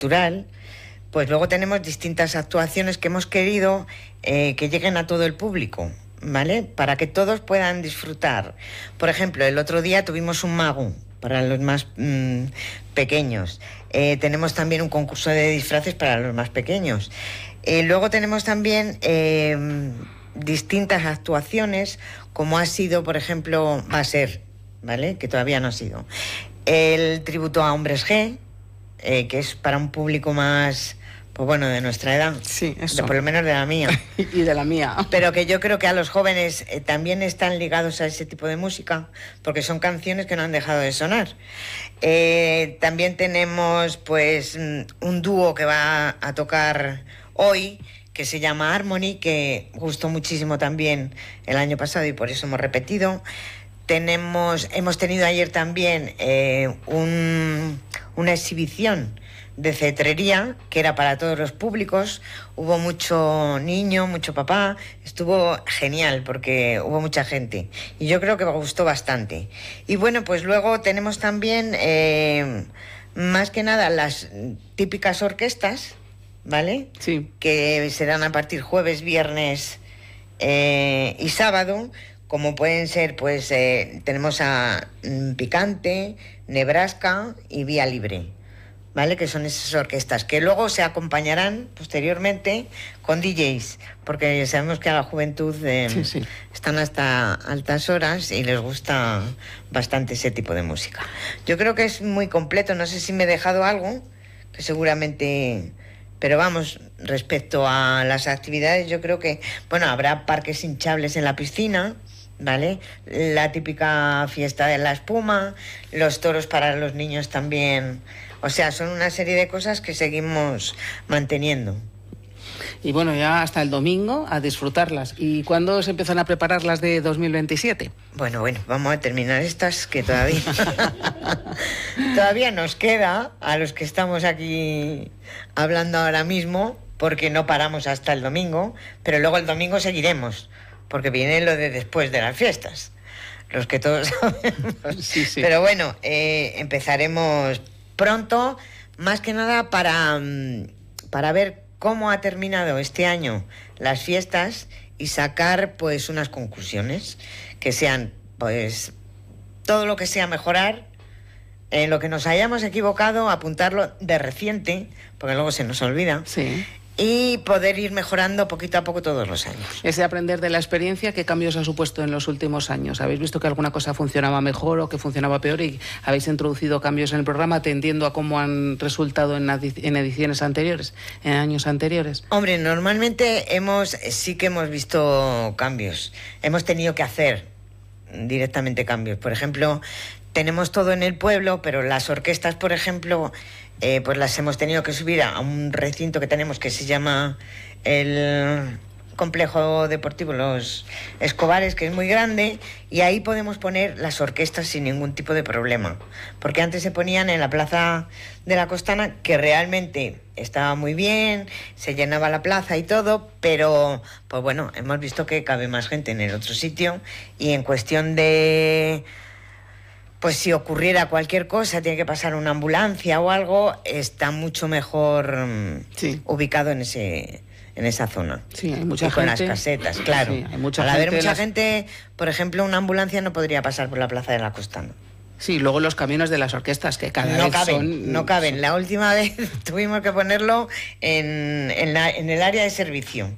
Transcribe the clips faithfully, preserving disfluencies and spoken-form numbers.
cultural, pues luego tenemos distintas actuaciones que hemos querido eh, que lleguen a todo el público, ¿vale? Para que todos puedan disfrutar. Por ejemplo, el otro día tuvimos un mago para los más mmm, pequeños. Eh, tenemos también un concurso de disfraces para los más pequeños. Eh, luego tenemos también eh, distintas actuaciones, como ha sido, por ejemplo, va a ser, ¿vale? Que todavía no ha sido. El tributo a Hombres G, eh, que es para un público más, pues bueno, de nuestra edad. Sí, eso. De, por lo menos de la mía. Y de la mía. Pero que yo creo que a los jóvenes eh, también están ligados a ese tipo de música, porque son canciones que no han dejado de sonar. Eh, también tenemos, pues, un dúo que va a tocar hoy, que se llama Harmony, que gustó muchísimo también el año pasado y por eso hemos repetido. Tenemos, hemos tenido ayer también eh, un, una exhibición de cetrería que era para todos los públicos. Hubo mucho niño, mucho papá, estuvo genial porque hubo mucha gente y yo creo que me gustó bastante. Y bueno, pues luego tenemos también eh, más que nada las típicas orquestas, ¿vale? Sí. Que serán a partir jueves, viernes eh, y sábado, como pueden ser, pues eh, tenemos a mm, Picante, Nebraska y Vía Libre, ¿vale? Que son esas orquestas que luego se acompañarán posteriormente con D Js, porque sabemos que a la juventud eh, sí, sí. están hasta altas horas y les gusta bastante ese tipo de música. Yo creo que es muy completo, no sé si me he dejado algo, que seguramente... Pero vamos, respecto a las actividades, yo creo que, bueno, habrá parques hinchables en la piscina, ¿vale? La típica fiesta de la espuma, los toros para los niños también. O sea, son una serie de cosas que seguimos manteniendo. Y bueno, ya hasta el domingo a disfrutarlas. ¿Y cuándo se empiezan a preparar las de dos mil veintisiete? Bueno, bueno, vamos a terminar estas que todavía todavía nos queda a los que estamos aquí hablando ahora mismo, porque no paramos hasta el domingo, pero luego el domingo seguiremos, porque viene lo de después de las fiestas, los que todos sabemos. Sí, sí. Pero bueno, eh, empezaremos pronto, más que nada para, para ver cómo ha terminado este año las fiestas y sacar pues unas conclusiones que sean pues todo lo que sea mejorar, en lo que nos hayamos equivocado, apuntarlo de reciente, porque luego se nos olvida. Sí. Y poder ir mejorando poquito a poco todos los años. Ese aprender de la experiencia, ¿qué cambios ha supuesto en los últimos años? ¿Habéis visto que alguna cosa funcionaba mejor o que funcionaba peor y habéis introducido cambios en el programa atendiendo a cómo han resultado en, en ediciones anteriores, en años anteriores? Hombre, normalmente hemos sí que hemos visto cambios. Hemos tenido que hacer directamente cambios. Por ejemplo, tenemos todo en el pueblo, pero las orquestas, por ejemplo... Eh, pues las hemos tenido que subir a un recinto que tenemos que se llama el Complejo Deportivo Los Escobares, que es muy grande, y ahí podemos poner las orquestas sin ningún tipo de problema, porque antes se ponían en la Plaza de la Costana, que realmente estaba muy bien, se llenaba la plaza y todo, pero pues bueno, hemos visto que cabe más gente en el otro sitio, y en cuestión de... pues si ocurriera cualquier cosa, tiene que pasar una ambulancia o algo, está mucho mejor sí. ubicado en ese en esa zona. Sí, hay mucha y con gente, las casetas, claro. Sí, hay mucha Al haber gente mucha las... gente, por ejemplo, una ambulancia no podría pasar por la Plaza de la Costana. Sí, luego los camiones de las orquestas, que cada no vez caben, son... No caben, la última vez tuvimos que ponerlo en, en, la, en el área de servicio.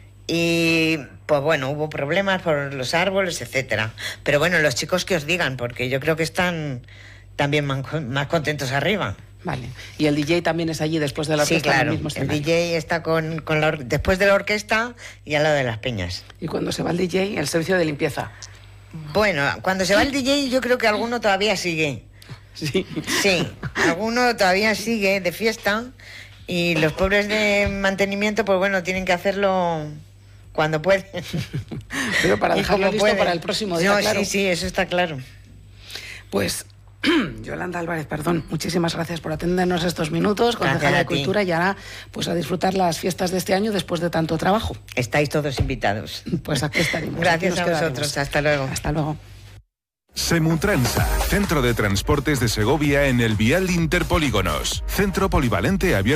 Y pues bueno, hubo problemas por los árboles, etcétera. Pero bueno, los chicos que os digan, porque yo creo que están también más contentos arriba. Vale. ¿Y el D J también es allí después de la orquesta? Sí, claro. En el mismo el escenario? D J está con, con la, después de la orquesta y al lado de las peñas. Y cuando se va el D J, el servicio de limpieza. Bueno, cuando se va el D J yo creo que alguno todavía sigue. Sí. Sí, alguno todavía sigue de fiesta y los pobres de mantenimiento, pues bueno, tienen que hacerlo... cuando pueden. Pero para dejarlo listo pueden. para el próximo día, no, claro. Sí, sí, eso está claro. Pues, Yolanda Álvarez, perdón, muchísimas gracias por atendernos estos minutos, concejala de Cultura, y ahora pues a disfrutar las fiestas de este año después de tanto trabajo. Estáis todos invitados. Pues aquí estaremos. Gracias aquí a quedaremos. vosotros, hasta luego. Hasta luego. Semutransa, Centro de Transportes de Segovia en el Vial Interpolígonos. Centro polivalente abierto